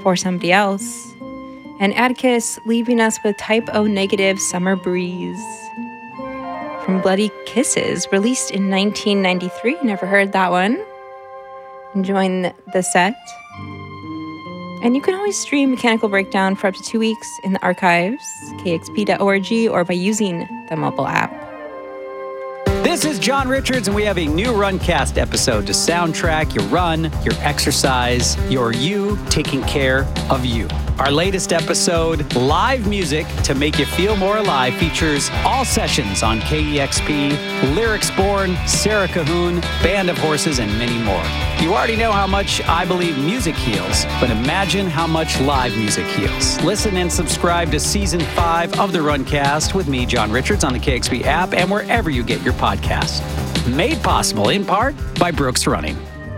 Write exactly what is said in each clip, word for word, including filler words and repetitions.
for somebody else. And Atticus leaving us with Type O Negative Summer Breeze from Bloody Kisses, released in nineteen ninety-three. Never heard that one. Enjoying the set. And you can always stream Mechanical Breakdown for up to two weeks in the archives, k x p dot org, or by using the mobile app. This is John Richards, and we have a new Runcast episode to soundtrack your run, your exercise, your you taking care of you. Our latest episode, Live Music to Make You Feel More Alive, features all sessions on K E X P, Lyrics Born, Sarah Cahoon, Band of Horses, and many more. You already know how much I believe music heals, but imagine how much live music heals. Listen and subscribe to Season five of the Runcast with me, John Richards, on the K X P app and wherever you get your podcasts. Made possible, in part, by Brooks Running.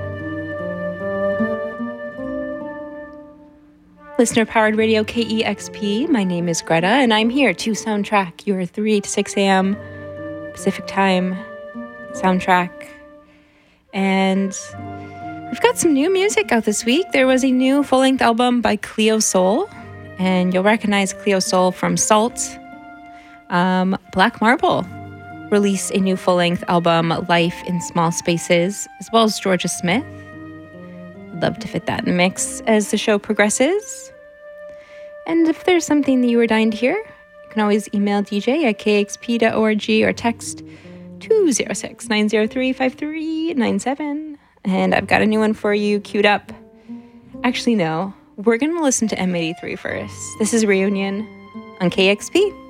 Listener-powered radio K E X P. My name is Greta, and I'm here to soundtrack your three to six a.m. Pacific Time soundtrack. And we've got some new music out this week. There was a new full-length album by Cleo Sol, and you'll recognize Cleo Sol from Salt. Um, Black Marble released a new full-length album, Life in Small Spaces, as well as Georgia Smith. I'd love to fit that in the mix as the show progresses. And if there's something that you were dying to hear, you can always email D J at k x p dot org or text two oh six, nine oh three, five three nine seven. And I've got a new one for you queued up. Actually, no. We're going to listen to M eighty-three first. This is Reunion on K X P.